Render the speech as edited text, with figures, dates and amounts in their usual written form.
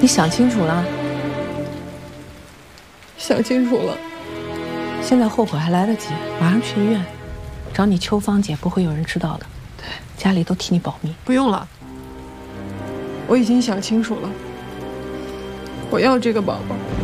你想清楚了？ 想清楚了。 现在后悔还来得及，马上去医院，找你秋芳姐，不会有人知道的。 对， 家里都替你保密。 不用了，我已经想清楚了，我要这个宝宝。